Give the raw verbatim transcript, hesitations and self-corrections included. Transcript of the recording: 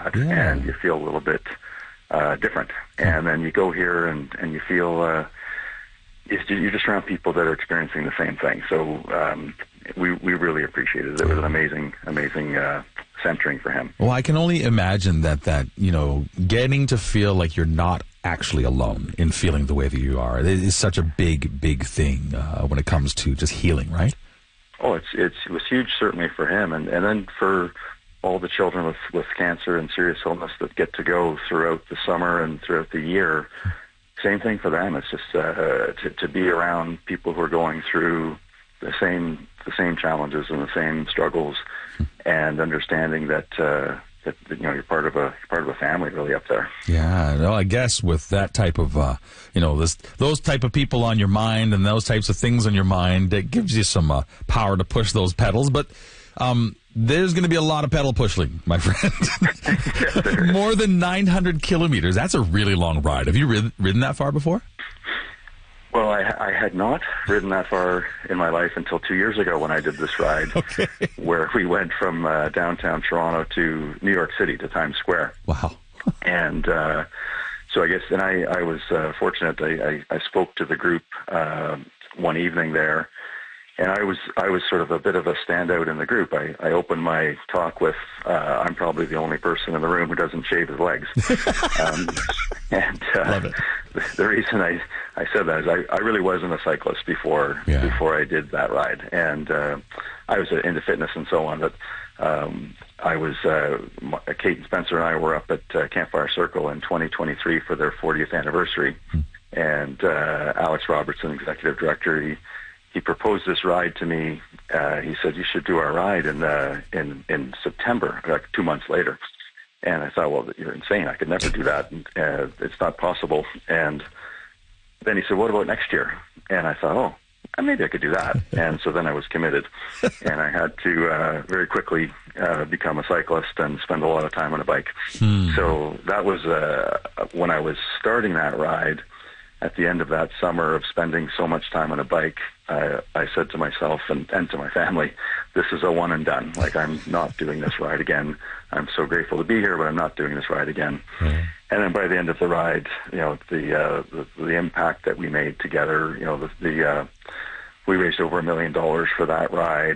that, Yeah. and you feel a little bit uh, different. And then you go here and, and you feel uh, it's, you're just around people that are experiencing the same thing. So um, we we really appreciated it. It was an amazing, amazing uh, centering for him. Well, I can only imagine that, that, you know, getting to feel like you're not actually alone in feeling the way that you are. It is such a big, big thing uh, when it comes to just healing, right? Oh, it's, it's it was huge, certainly for him, and, and then for all the children with, with cancer and serious illness that get to go throughout the summer and throughout the year. Same thing for them. It's just uh, to, to be around people who are going through the same the same challenges and the same struggles, and understanding that uh, that you know you're part of a you're part of a family really up there. Yeah, well, I guess with that type of uh, you know this those type of people on your mind and those types of things on your mind, it gives you some uh, power to push those pedals. But um, there's going to be a lot of pedal pushing, my friend. Yes, More than nine hundred kilometers. That's a really long ride. Have you rid- ridden that far before? Well, I, I had not ridden that far in my life until two years ago when I did this ride, Okay. where we went from uh, downtown Toronto to New York City to Times Square. Wow. And uh, so I guess, and I, I was uh, fortunate. I, I, I spoke to the group uh, one evening there, and I was I was sort of a bit of a standout in the group. I, I opened my talk with, uh, I'm probably the only person in the room who doesn't shave his legs. um, and uh, Love it. The, the reason I, I said that is I, I really wasn't a cyclist before Yeah. before I did that ride. And uh, I was uh, into fitness and so on, but um, I was, uh, Kate and Spencer and I were up at uh, Campfire Circle in twenty twenty-three for their fortieth anniversary. Hmm. And uh, Alex Robertson, executive director, he, he proposed this ride to me. Uh, he said, you should do our ride in, uh, in, in September, like two months later. And I thought, well, you're insane. I could never do that. And, uh, it's not possible. And then he said, what about next year? And I thought, oh, maybe I could do that. And so then I was committed. And I had to uh, very quickly uh, become a cyclist and spend a lot of time on a bike. Hmm. So that was uh, when I was starting that ride. At the end of that summer of spending so much time on a bike, I, I said to myself and, and to my family, this is a one and done. Like, I'm not doing this ride again. I'm so grateful to be here, but I'm not doing this ride again. Mm-hmm. And then by the end of the ride, you know, the uh, the, the impact that we made together, you know, the, the uh, we raised over a million dollars for that ride.